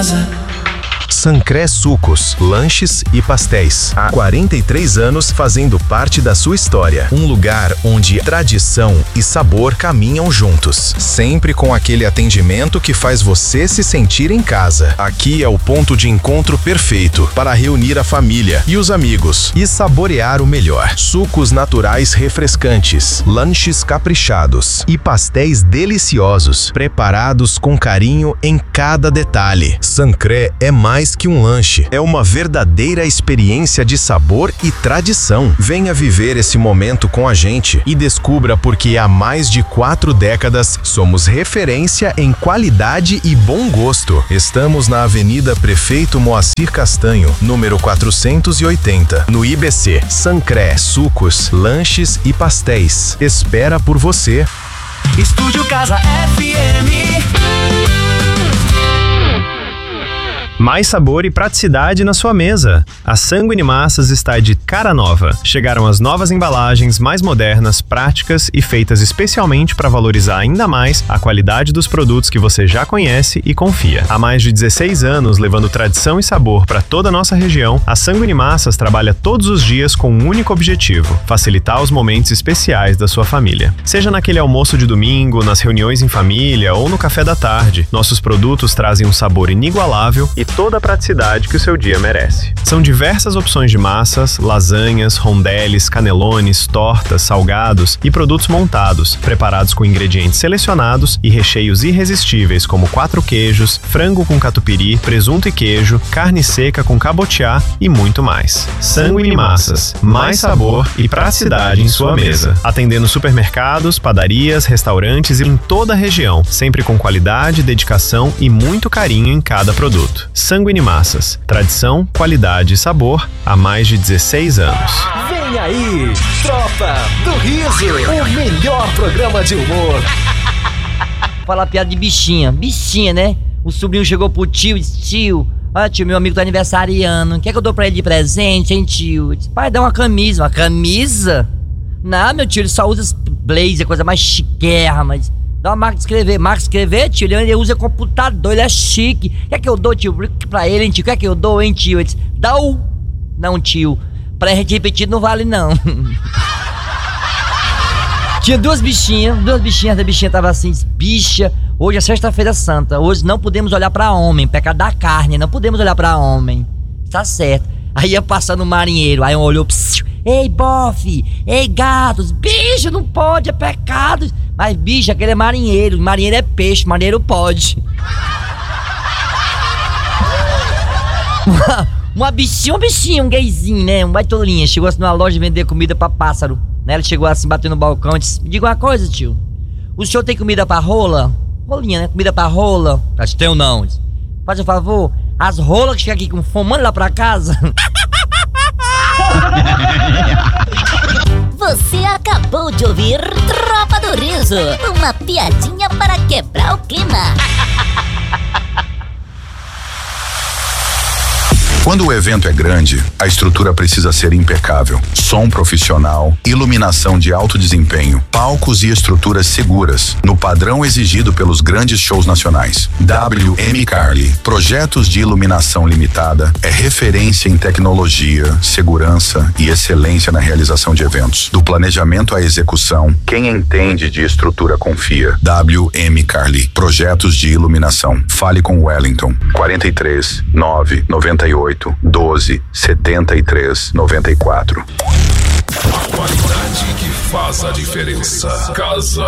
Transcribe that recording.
casa. Sancré Sucos, lanches e pastéis. Há 43 anos fazendo parte da sua história. Um lugar onde tradição e sabor caminham juntos. Sempre com aquele atendimento que faz você se sentir em casa. Aqui é o ponto de encontro perfeito para reunir a família e os amigos e saborear o melhor. Sucos naturais refrescantes, lanches caprichados e pastéis deliciosos, preparados com carinho em cada detalhe. Sancré é mais que um lanche, é uma verdadeira experiência de sabor e tradição. Venha viver esse momento com a gente e descubra porque há mais de 4 décadas somos referência em qualidade e bom gosto. Estamos na Avenida Prefeito Moacir Castanho, número 480, no IBC. Sancré Sucos, lanches e pastéis. Espera por você. Estúdio Casa FM. Mais sabor e praticidade na sua mesa. A Sanguine Massas está de cara nova. Chegaram as novas embalagens mais modernas, práticas e feitas especialmente para valorizar ainda mais a qualidade dos produtos que você já conhece e confia. Há mais de 16 anos, levando tradição e sabor para toda a nossa região, a Sanguine Massas trabalha todos os dias com um único objetivo: facilitar os momentos especiais da sua família. Seja naquele almoço de domingo, nas reuniões em família ou no café da tarde, nossos produtos trazem um sabor inigualável e toda a praticidade que o seu dia merece. São diversas opções de massas, lasanhas, rondeles, canelones, tortas, salgados e produtos montados, preparados com ingredientes selecionados e recheios irresistíveis como 4 queijos, frango com catupiry, presunto e queijo, carne seca com cabotiá e muito mais. Sanguine Massas, mais sabor e praticidade em sua mesa. Atendendo supermercados, padarias, restaurantes e em toda a região, sempre com qualidade, dedicação e muito carinho em cada produto. Sanguine Massas, tradição, qualidade e sabor há mais de 16 anos. Vem aí, Tropa do Riso, o melhor programa de humor. Falar piada de bichinha, né? O sobrinho chegou pro tio e disse: tio, olha tio, meu amigo tá aniversariando, quer que eu dou pra ele de presente, hein tio? Eu disse: pai, dá uma camisa. Uma camisa? Não, meu tio, ele só usa blazer, coisa mais chiquérrima, mas... Dá uma máquina de escrever. Máquina de escrever, tio, ele usa computador, ele é chique. Quer que eu dou, tio, pra ele, hein, tio? Quer que eu dou, hein, tio? Ele disse: dá o... Não, tio, pra gente repetir não vale, não. Tinha duas bichinhas, a bichinha tava assim: bicha, hoje é sexta-feira santa, hoje não podemos olhar pra homem, pecado da carne, não podemos olhar pra homem. Tá certo. Aí ia passando um marinheiro, aí um olhou: psiu, ei, bofe, ei, gatos, bicho, não pode, é pecado. Mas, bicho, aquele é marinheiro é peixe, marinheiro pode. Uma bichinha, um gayzinho, né? Um baitolinha. Chegou assim numa loja vender comida pra pássaro, né? Ele chegou assim, bateu no balcão e disse: me diga uma coisa, tio. O senhor tem comida pra rola? Rolinha, né? Comida pra rola? Acho que tem ou não? Faz um favor, as rolas que chegam aqui com fome, manda lá pra casa. Você acabou de ouvir Tropa do Riso, uma piadinha para quebrar o clima. Quando o evento é grande, a estrutura precisa ser impecável. Som profissional, iluminação de alto desempenho, palcos e estruturas seguras, no padrão exigido pelos grandes shows nacionais. WM Carli, projetos de iluminação limitada, é referência em tecnologia, segurança e excelência na realização de eventos. Do planejamento à execução, quem entende de estrutura confia. WM Carli, projetos de iluminação. Fale com Wellington, 43 998 12 73 94. A qualidade que faz a diferença. Casa